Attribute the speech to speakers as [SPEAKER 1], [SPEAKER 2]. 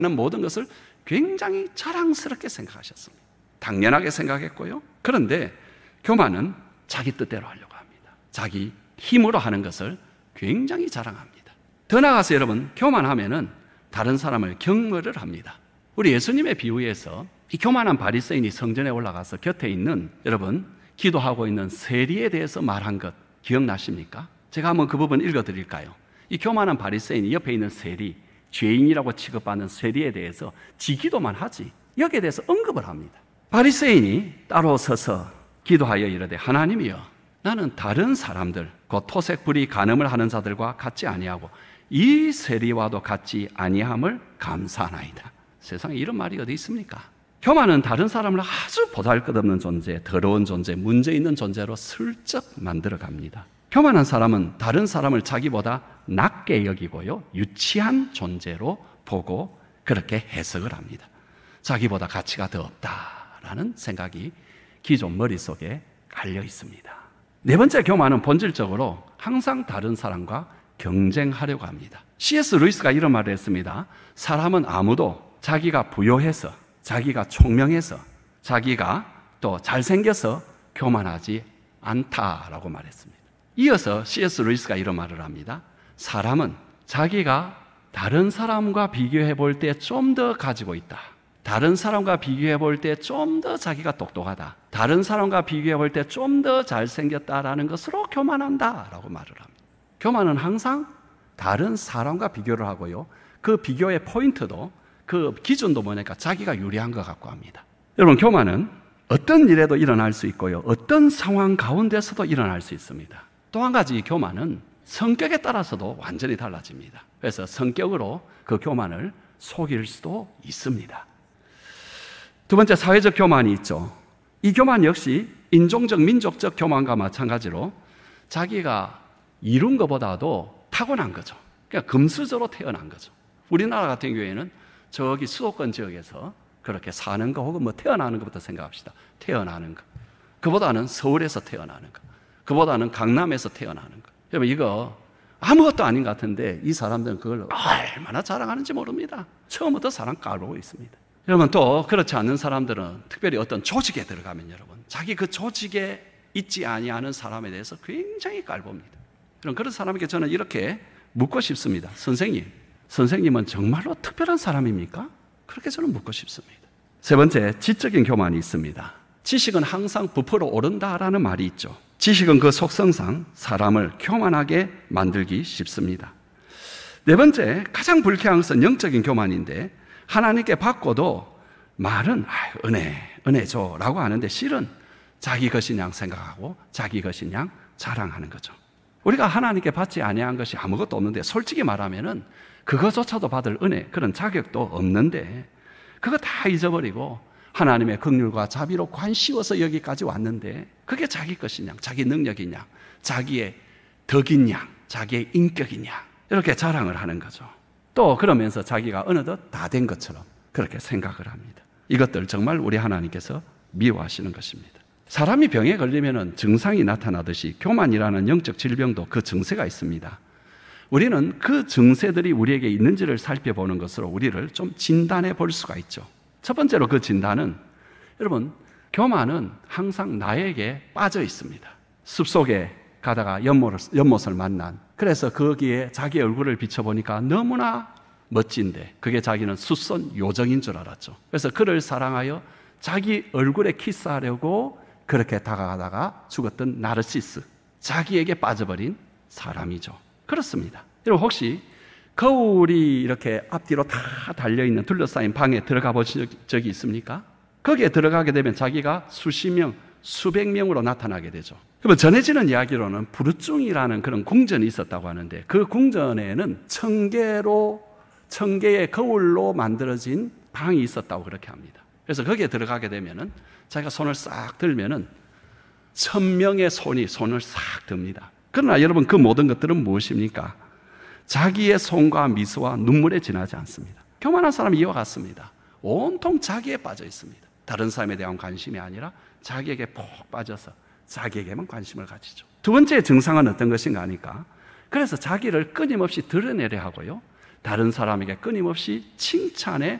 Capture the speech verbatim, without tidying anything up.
[SPEAKER 1] 모든 것을 굉장히 자랑스럽게 생각하셨습니다. 당연하게 생각했고요. 그런데 교만은 자기 뜻대로 하려고 합니다. 자기 힘으로 하는 것을 굉장히 자랑합니다. 더 나아가서 여러분, 교만하면은 다른 사람을 경멸을 합니다. 우리 예수님의 비유에서 이 교만한 바리새인이 성전에 올라가서 곁에 있는, 여러분, 기도하고 있는 세리에 대해서 말한 것 기억나십니까? 제가 한번 그 부분 읽어드릴까요? 이 교만한 바리새인이 옆에 있는 세리, 죄인이라고 취급받는 세리에 대해서 지기도만 하지 여기에 대해서 언급을 합니다. 바리새인이 따로 서서 기도하여 이르되 하나님이여, 나는 다른 사람들 곧 토색 불의 간음을 하는 자들과 같지 아니하고 이 세리와도 같지 아니함을 감사하나이다. 세상에 이런 말이 어디 있습니까? 교만은 다른 사람을 아주 보잘것없는 존재, 더러운 존재, 문제 있는 존재로 슬쩍 만들어갑니다. 교만한 사람은 다른 사람을 자기보다 낮게 여기고요, 유치한 존재로 보고 그렇게 해석을 합니다. 자기보다 가치가 더 없다라는 생각이 기존 머릿속에 깔려 있습니다. 네 번째, 교만은 본질적으로 항상 다른 사람과 경쟁하려고 합니다. 씨 에스 루이스가 이런 말을 했습니다. 사람은 아무도 자기가 부요해서, 자기가 총명해서, 자기가 또 잘생겨서 교만하지 않다라고 말했습니다. 이어서 씨 에스 루이스가 이런 말을 합니다. 사람은 자기가 다른 사람과 비교해 볼 때 좀 더 가지고 있다. 다른 사람과 비교해 볼 때 좀 더 자기가 똑똑하다. 다른 사람과 비교해 볼 때 좀 더 잘생겼다라는 것으로 교만한다라고 말을 합니다. 교만은 항상 다른 사람과 비교를 하고요, 그 비교의 포인트도, 그 기준도 뭐냐니까 자기가 유리한 것 같고 합니다. 여러분, 교만은 어떤 일에도 일어날 수 있고요, 어떤 상황 가운데서도 일어날 수 있습니다. 또 한 가지, 교만은 성격에 따라서도 완전히 달라집니다. 그래서 성격으로 그 교만을 속일 수도 있습니다. 두 번째, 사회적 교만이 있죠. 이 교만 역시 인종적, 민족적 교만과 마찬가지로 자기가 이룬 것보다도 타고난 거죠. 그러니까 금수저로 태어난 거죠. 우리나라 같은 경우에는 저기 수도권 지역에서 그렇게 사는 거 혹은 뭐 태어나는 것부터 생각합시다. 태어나는 거. 그보다는 서울에서 태어나는 거. 그보다는 강남에서 태어나는 거. 여러분, 이거 아무것도 아닌 것 같은데 이 사람들은 그걸 얼마나 자랑하는지 모릅니다. 처음부터 사람 까르고 있습니다. 여러분, 또 그렇지 않는 사람들은 특별히 어떤 조직에 들어가면 여러분, 자기 그 조직에 있지 아니하는 사람에 대해서 굉장히 깔봅니다. 그럼 그런 사람에게 저는 이렇게 묻고 싶습니다. 선생님, 선생님은 정말로 특별한 사람입니까? 그렇게 저는 묻고 싶습니다. 세 번째, 지적인 교만이 있습니다. 지식은 항상 부풀어 오른다라는 말이 있죠. 지식은 그 속성상 사람을 교만하게 만들기 쉽습니다. 네 번째, 가장 불쾌한 것은 영적인 교만인데, 하나님께 받고도 말은 아, 은혜, 은혜 줘라고 하는데 실은 자기 것인 양 생각하고 자기 것인 양 자랑하는 거죠. 우리가 하나님께 받지 아니한 것이 아무것도 없는데, 솔직히 말하면은 그것조차도 받을 은혜, 그런 자격도 없는데 그거 다 잊어버리고 하나님의 긍휼과 자비로 관씌워서 여기까지 왔는데, 그게 자기 것인 양, 자기 능력인 양, 자기의 덕인 양, 자기의 인격인 양, 이렇게 자랑을 하는 거죠. 또 그러면서 자기가 어느덧 다 된 것처럼 그렇게 생각을 합니다. 이것들 정말 우리 하나님께서 미워하시는 것입니다. 사람이 병에 걸리면 증상이 나타나듯이 교만이라는 영적 질병도 그 증세가 있습니다. 우리는 그 증세들이 우리에게 있는지를 살펴보는 것으로 우리를 좀 진단해 볼 수가 있죠. 첫 번째로 그 진단은, 여러분, 교만은 항상 나에게 빠져 있습니다. 숲속에 가다가 연못을, 연못을 만난, 그래서 거기에 자기 얼굴을 비춰보니까 너무나 멋진데 그게 자기는 숫선 요정인 줄 알았죠. 그래서 그를 사랑하여 자기 얼굴에 키스하려고 그렇게 다가가다가 죽었던 나르시스, 자기에게 빠져버린 사람이죠. 그렇습니다. 여러분, 혹시 거울이 이렇게 앞뒤로 다 달려있는 둘러싸인 방에 들어가 보신 적이 있습니까? 거기에 들어가게 되면 자기가 수십 명, 수백 명으로 나타나게 되죠. 그러면 전해지는 이야기로는 부르중이라는 그런 궁전이 있었다고 하는데, 그 궁전에는 청개로, 청개의 거울로 만들어진 방이 있었다고 그렇게 합니다. 그래서 거기에 들어가게 되면은 자기가 손을 싹 들면은 천 명의 손이 손을 싹 듭니다. 그러나 여러분, 그 모든 것들은 무엇입니까? 자기의 손과 미소와 눈물에 지나지 않습니다. 교만한 사람이 이와 같습니다. 온통 자기에 빠져 있습니다. 다른 사람에 대한 관심이 아니라 자기에게 푹 빠져서 자기에게만 관심을 가지죠. 두 번째 증상은 어떤 것인가 하니까, 그래서 자기를 끊임없이 드러내려 하고요, 다른 사람에게 끊임없이 칭찬의